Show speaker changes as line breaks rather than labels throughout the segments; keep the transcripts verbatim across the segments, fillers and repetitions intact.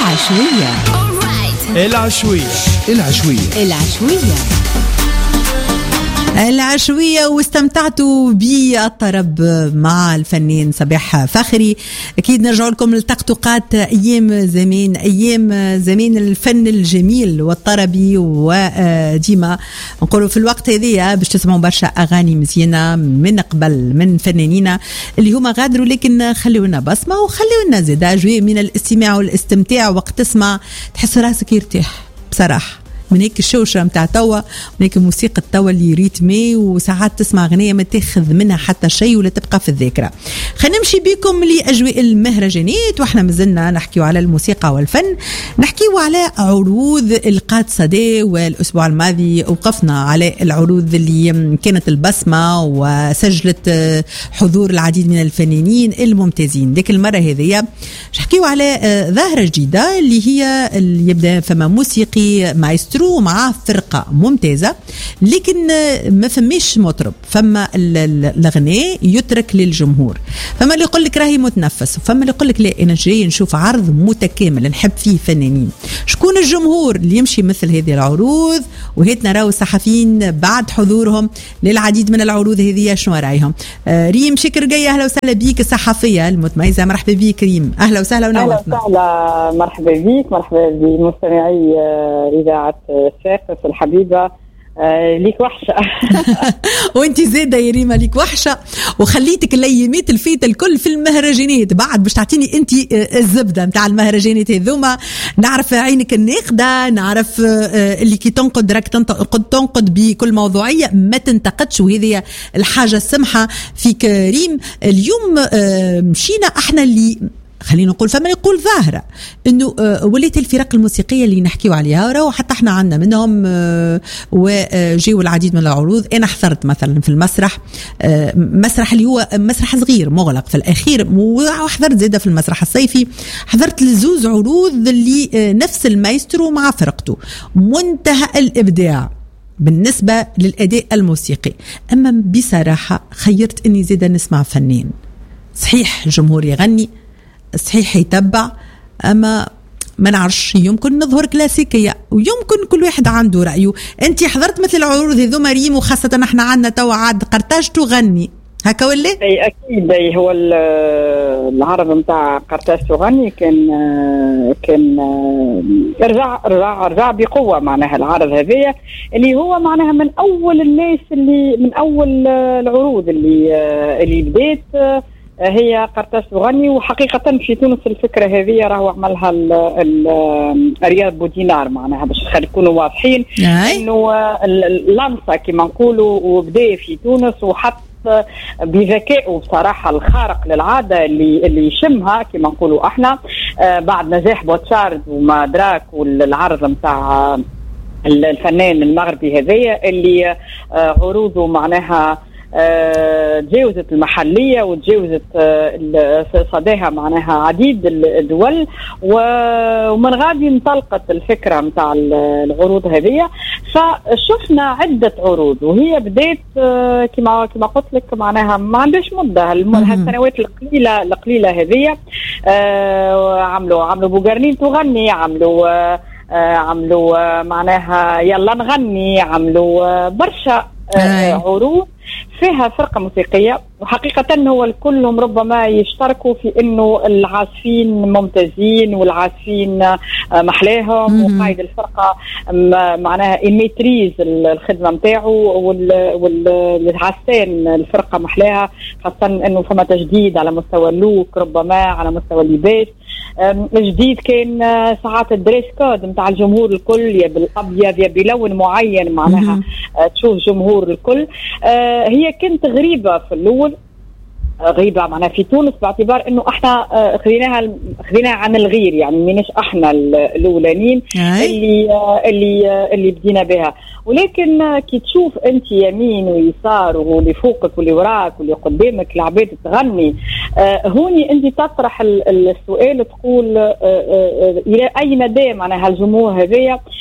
العشوية
العشوية
العشوية العشوية العشوية واستمتعتوا بالطرب مع الفنان صباح فخري. أكيد نرجع لكم لتقطقات أيام زمان، أيام زمان الفن الجميل والطربي، وديما نقولوا في الوقت هذه باش تسمعوا برشا أغاني مزيانة من قبل من فنانين اللي هما غادروا، لكن خلونا بصمة وخلونا زيد أجواء من الاستماع والاستمتاع. وقت تسمع تحس راسك يرتاح بصراحة من هيك الشوشة متاع توا، من هيك موسيقى توا اللي ريتمي، وساعات تسمع أغنية ما تاخذ منها حتى شيء ولا تبقى في الذاكرة. خلينا نمشي بكم لأجواء المهرجانات، وإحنا مازلنا نحكيو على الموسيقى والفن، نحكيو على عروض القاد صدى. والأسبوع الماضي وقفنا على العروض اللي كانت البصمة وسجلت حضور العديد من الفنانين الممتازين. ديك المرة هذه نحكيو على ظاهرة جديدة اللي هي اللي يبدأ فما موسيقي مايسترو ومعاه فرقة ممتازة، لكن ما فماش مطرب، فما الأغنية يترك للجمهور. فما اللي يقول لك راهي متنفس، وفما اللي يقول لك لا أنا جاي نشوف عرض متكامل نحب فيه فنانين. شكون الجمهور اللي يمشي مثل هذه العروض؟ وهيت نراو الصحفيين بعد حضورهم للعديد من العروض هذه شنو رايهم. آه ريم شكر جاي، أهلا وسهلا بيك الصحفية المتميزة. مرحبا بيك ريم، أهلا وسهلا ونورتنا.
أهلا وسهلا، مرحبا بيك، مرحبا بمستمعي إذاعة الشاقس الحبيبة. آه ليك وحشة
وانتي زيادة يا ريما ليك وحشة، وخليتك الايامات الفيت الكل في المهرجانات بعد باش تعطيني انتي الزبدة متاع المهرجانات هذوما. نعرف عينك الناقدة، نعرف اللي كي تنقد راك تنقد بكل موضوعية، ما تنتقدش، وهذه الحاجة السمحة فيك ريم. اليوم مشينا احنا اللي خلينا نقول فما يقول ظاهرة انه وليت الفرق الموسيقية اللي نحكيو عليها وراه حتى احنا عندنا منهم وجيوا العديد من العروض. انا حضرت مثلا في المسرح، مسرح اللي هو مسرح صغير مغلق في الاخير، وحضرت زيادة في المسرح الصيفي، حضرت لزوز عروض اللي نفس المايسترو مع فرقته، منتهى الابداع بالنسبة للأداء الموسيقي. اما بصراحة خيرت اني زيادة نسمع فنان صحيح جمهور يغني، صحيح يتبع، أما ما نعرفش يمكن نظهر كلاسيكية، ويمكن كل واحد عنده رأيه. أنت حضرت مثل العروض هذو مريم، وخاصة نحن عندنا تو عاد قرطاج تغني هكا ولا؟
أي أكيد. أي هو العرض متاع قرطاج تغني كان كان رجع رجع رجع بقوة معناها. العرض هذايا اللي هو معناها من أول الناس اللي من أول العروض اللي اللي بديت هي قرطاج تغني. وحقيقة في تونس الفكرة هذه راهو عملها رياض بودينار معناها باش نكونوا واضحين، انه اللمسة كما نقولوا وبدا في تونس، وحط بذكائه بصراحة الخارق للعادة اللي اللي يشمها كما نقولوا احنا بعد نجاح بوتشارد وما دراك والعرض متاع الفنان المغربي هذايا اللي عروضه معناها تجاوزت المحلية وتجاوزت صداها معناها عديد الدول، ومن غادي انطلقت الفكرة متاع العروض هذه. فشفنا عدة عروض وهي بداية كما كما قلت لك معناها ما عندش مدة هالسنوات القليلة القليلة هذه. عملوا عملوا بوغارنين تغني، عملوا عملوا معناها يلا نغني، عملوا برشا عروض فيها فرقة موسيقية. وحقيقة هو الكلهم ربما يشتركوا في انه العازفين ممتازين والعازفين محلاهم، وقائد الفرقة معناها يميتريز الخدمة متاعه، والعازفين الفرقة محلاها، خاصة انه فما تجديد على مستوى اللوك ربما على مستوى اللباس. الجديد كان ساعات الدريس كود متاع الجمهور الكل، يا بالابيض يا بلون معين معناها تشوف جمهور الكل. هي كانت غريبة في الأول، غريبة معناها في تونس باعتبار انه احنا خذيناها خذيناها عن الغير، يعني ماناش احنا الاولانيين اللي اللي اللي بدينا بها. ولكن كي تشوف انت يمين ويسار واللي فوقك واللي وراك واللي قدامك العباد تغني، هوني انت تطرح السؤال تقول الى اي مدى معناها الجمهور هذايا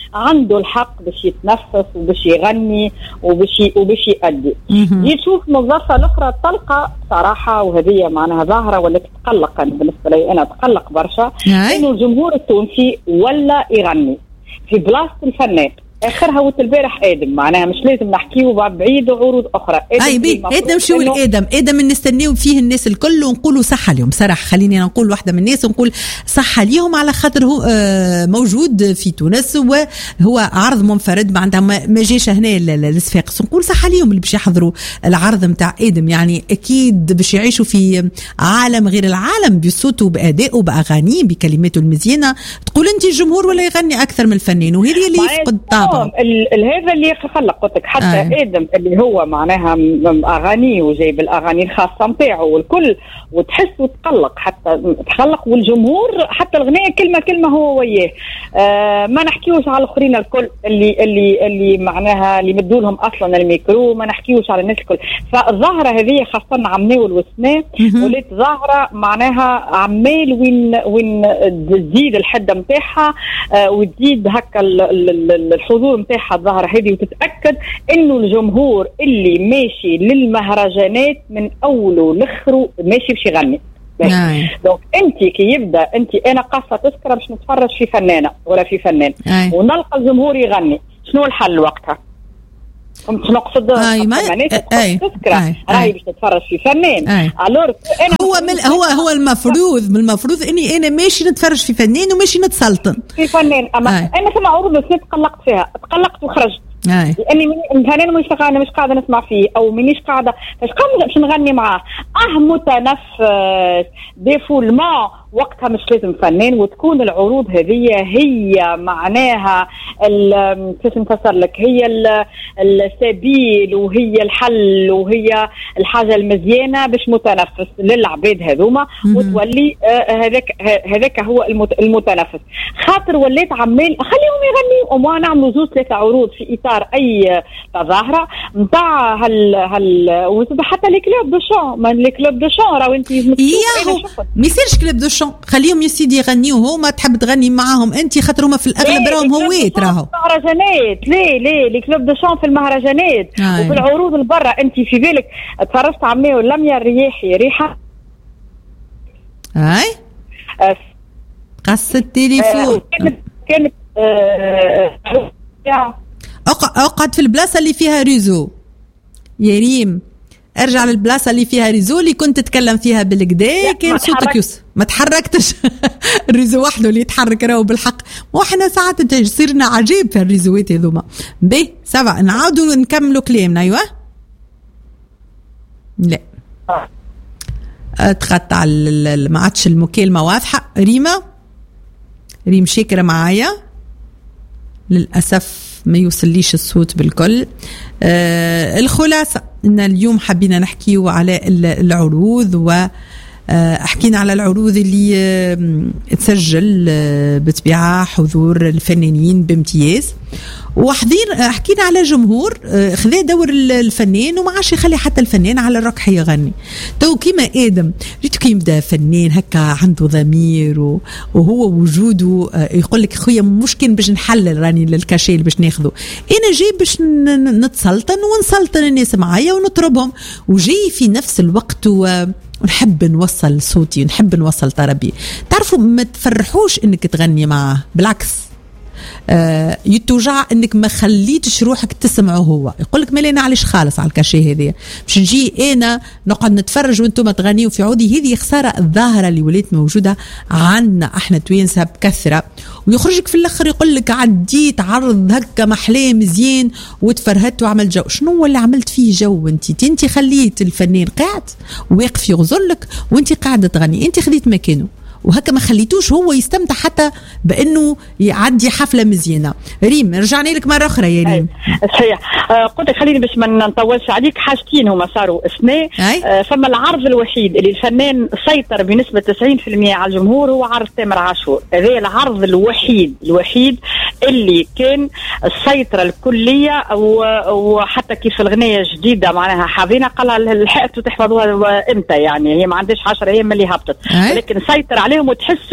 عنده الحق باش يتنفس وباش يغني وباش وباش يأدي. يشوف موظفة الأخرى تلقى صراحة، وهذه معناها ظاهرة ولا تتقلق، بالنسبة لي أنا تقلق برشا، إنه الجمهور التونسي ولا يغني في بلاصة الفنان. اخرها والبارح ادم، معناها مش لازم نحكيه بعيد وعروض اخرى.
اي بي ادم شو الادم ادم نستناو فيه الناس الكل ونقولوا صحه اليوم صراحه. خليني نقول واحده من الناس ونقول صحه اليوم على خاطر هو موجود في تونس وهو عرض منفرد، ما عندها ما جاش هنا للصفاقس، نقول صحه اليوم اللي باش يحضروا العرض نتاع ادم. يعني اكيد باش يعيشوا في عالم غير العالم بصوته بادائه باغانيه بكلماته المزيانه. تقول انت الجمهور ولا يغني اكثر من الفنان، وهذه اللي يفقد طابع.
هذا اللي خلق قلتك حتى آه. ادم اللي هو معناها اغانيه وجايب الاغاني الخاصه نتاعه والكل، وتحس وتقلق حتى تخلق، والجمهور حتى الغناء كلمه كلمه هو وياه. آه ما نحكيوش على الاخرين الكل اللي اللي اللي معناها اللي مدوا لهم اصلا الميكرو، ما نحكيوش على الناس الكل. فالظاهره هذه خاصه عمناه والوسناه ولات ظاهره معناها عمال وين وين تزيد الحده نتاعها آه وتزيد هكا الحضور نتاعها الظاهره هذه، وتتاكد انه الجمهور اللي ماشي للمهرجانات من اوله لاخره ماشي باش يغني. دونك انت كي يبدا انت انا قاصه تذكره باش نتفرج في فنانه ولا في فنان أي. ونلقى الجمهور يغني، شنو الحل وقتها؟ كنت نقصد تذكره راهي باش تتفرج في فنان. الور
هو من هو هو المفروض من المفروض اني انا ماشي نتفرج في فنان وماشي نتسلطن
في فنان. اما أي. انا سمع عروض بس تقلقت فيها، تقلقت وخرجت لاني الفنان مش انا مش قاعده نسمع فيه او مانيش قاعده باش قاعده باش نغني معاه. اه متنفس ديفولمون وقتها مش لازم فنان، وتكون العروض هذه هي معناها كيف نفسر لك، هي السبيل وهي الحل وهي الحاجه المزيانه باش متنفس للعباد هذوما، وتولي هذاك هذاك هو المتنفس. خاطر وليت عمال خليهم يغنيوا وما نعملوا زوج ثلاثه عروض في اطار اي تظاهره نتاع هال هال وحتى لي كلوب دو شون، ما لي كلوب دو شون راهو انت
ما يصيرش كلوب دو شون، خليهم يا سيدي يغنيوا، هما تحب تغني معاهم انت خاطر هما في الاغلب راهم هويت راهو
مهرجانات. ليه ليه لي كلوب دو شون في المهرجانات آه. وفي العروض البرة. انت في بالك تفرجت عمي لميا الرياحي ريحه
هاي أه. قص التليفون
أه. كانت كانت أه.
اقعد في البلاصه اللي فيها ريزو يا ريم، ارجع للبلاصه اللي فيها ريزو اللي كنت تتكلم فيها بالكدا كان صوتك يوسف. ما تحركتش الريزو وحده اللي يتحرك راهو بالحق، واحنا ساعات صرنا عجيب في الريزوات هذوما. باهي سبع نعاودوا نكملوا كلامنا. ايوه لا تقطع ما عادش المكالمه واضحه. ريما ريم شاكره معايا للاسف ما يوصليش الصوت بالكل. آه الخلاصة إن اليوم حبينا نحكيو على العروض، وحكينا على العروض اللي تسجل بطبيعة حضور الفنانين بامتياز، وحضير حكينا على جمهور خذا دور الفنان وما عادش يخلي حتى الفنان على الركح يغني. تو كيما آدم ريت كي يبدا فنان هكا عنده ضمير وهو وجوده يقول لك خويا مشكل باش نحلل راني للكاشي اللي باش ناخذه، انا جاي باش نتسلطن ونسلطن الناس معايا ونطربهم، وجاي في نفس الوقت و ونحب نوصل صوتي ونحب نوصل طربي. تعرفوا ما تفرحوش انك تغني معاه، بالعكس آه يتوجع انك ما خليتش روحك تسمعه. هو يقول لك مالينا علاش خالص على الكاشي هذه باش نجي انا نقعد نتفرج وانتم تغنيوا في عودي. هذه خساره الظاهره اللي ولات موجوده عنا احنا توينسه بكثره، ويخرجك في الاخر يقول لك عديت عرض هكا محلاه مزيان وتفرهدت وعمل جو. شنو هو اللي عملت فيه جو؟ انت انت خليت الفنان قاعد واقف يغزر لك وانت قاعده تغني، انت خديت مكانه وهكا ما خليتوش هو يستمتع حتى بانه يعدي حفله مزيانه. ريم رجعنا لك مره اخرى يا ريم.
صحيح آه قلت لك خليني باش ما نطولش عليك، حاجتين هما صاروا اثنين. آه فما العرض الوحيد اللي الفنان سيطر بنسبه تسعين بالمئة على الجمهور هو عرض تامر عاشور. هذا العرض الوحيد الوحيد اللي كان السيطره الكليه، وحتى كيف الغنيه جديده معناها حافظينها قال لحقت وتحفظوها امتى، يعني هي ما عندهاش عشرة ايام اللي هبطت، ولكن سيطر عليهم وتحسوا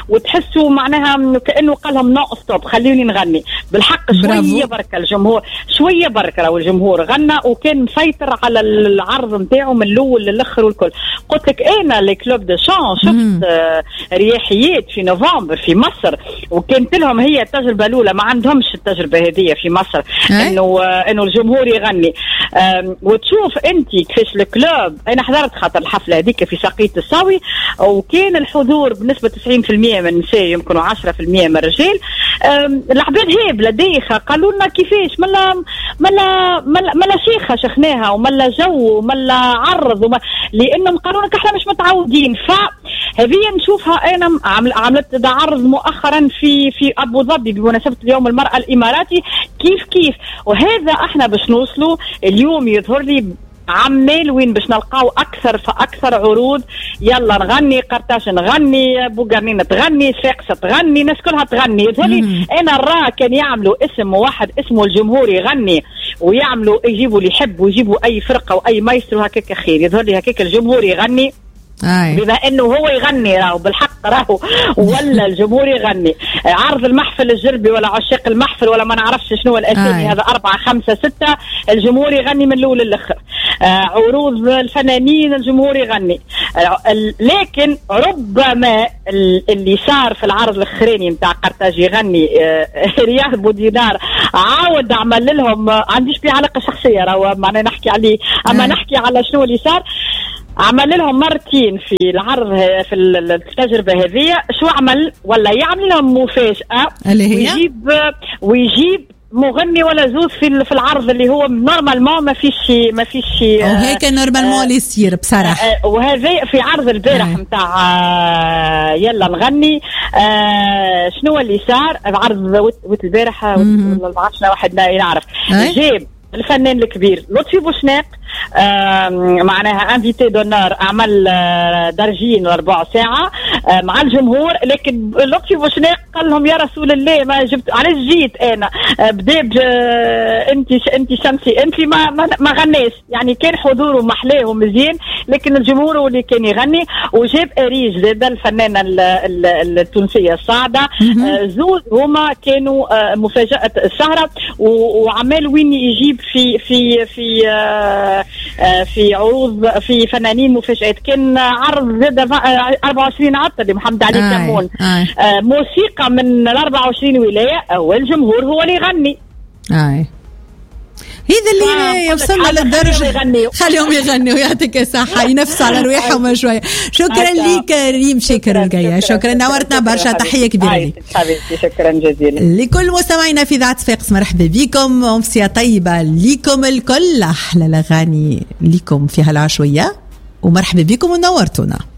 وتحسوا معناها كأنه قالهم نو ستوب خليوني نغني بالحق. شوية بركة الجمهور شوية بركة والجمهور غنى وكان مسيطر على العرض نتاعو من الأول للآخر والكل. قلت لك أنا الكلوب دو شان شفت آه رياحيات في نوفمبر في مصر وكانت لهم هي التجربة الأولى، ما عندهمش التجربة هذه في مصر إنه آه إنه الجمهور يغني. آه وتشوف أنت كيفاش الكلوب، أنا حضرت خاطر الحفلة هذيك في ساقية الصاوي وكان الحضور بنسبة تسعين بالمئة من النساء يمكن عشرة بالمئة من الرجال. العباد هابلة دايخة قالوا لنا كيفاش ملا ملا ملا, ملا شيخة شخناها وملا جو وملا عرض وما لأنهم قالوا لنا احنا مش متعودين. فهذه نشوفها أنا عملت ده عرض مؤخرا في في أبو ظبي بمناسبة اليوم المرأة الإماراتي كيف كيف. وهذا احنا باش نوصلوا اليوم يظهر لي عمال وين باش نلقاو اكثر فاكثر عروض. يلا نغني قرطاش نغني بوغارنين تغني ساقسة تغني الناس كلها تغني. يظهرلي انا الرا كان يعملوا اسم واحد اسمه الجمهور يغني ويعملوا يجيبوا اللي يحب ويجيبوا اي فرقه واي مايسترو هكاك خير. يظهر لي هكاك الجمهور يغني
آي.
بما انه هو يغني راهو بالحق راهو ولا الجمهور يغني. عرض المحفل الجربي ولا عشاق المحفل ولا ما نعرفش شنو الاسامي هذا أربعة خمسة ستة الجمهور يغني من الأول للآخر. آه عروض الفنانين الجمهور يغني. آه لكن ربما اللي صار في العرض الأخراني متاع قرطاج يغني آه رياض بودينار عاود عمل لهم آه عنديش بيه علاقة شخصية راهو معنا نحكي عليه أما نحكي على شنو اللي صار. عمل لهم مرتين في العرض في التجربة هذه شو عمل ولا يعمل لهم مفاجأة ويجيب ويجيب مغني ولا زوز في في العرض اللي هو نورمالمون ما فيش ما فيش
وهيك نورمالمون اللي يصير بصراحة.
آه وهذا في عرض البارح نتاع آه يلا نغني. آه شنو اللي صار عرض وت البارح والله ما عرفش واحد لا يعرف جاب الفنان الكبير لطفي بوشناق آه معناها انفيتي دونور عمل آه درجين ربع ساعة آه مع الجمهور. لكن لطفي بوشناق قال لهم يا رسول الله ما جبت علاش جيت انا آه بدا آه انت انت شمسي انت ما ما, ما غناش يعني كان حضوره محلاه ومزيان لكن الجمهور هو اللي كان يغني. وجاب اريج زاد الفنانة التونسية الصاعدة آه زوز هما كانوا آه مفاجأة السهرة. وعمال وين يجيب في في في آه في عروض في فنانين مفاجآت. كان عرض زاد أربعة وعشرين عطر لمحمد علي كمون آه موسيقى من ال أربعة وعشرين ولاية والجمهور هو اللي يغني.
آه. هذا اللي يوصلنا للدرجة خليهم يغنوا ويعطيك الصحة ينفسوا على رواحهم شوية. شكرا لك ريم شكرا الجاية شكرا نورتنا برشا تحية كبيرة لك
حبيبتي شكرا جزيلا
لكل مستمعينا في ذات صفاقس. مرحبا بكم أمسية طيبة لكم الكل أحلى الأغاني لكم في هالعشوية ومرحبا بكم ونورتونا.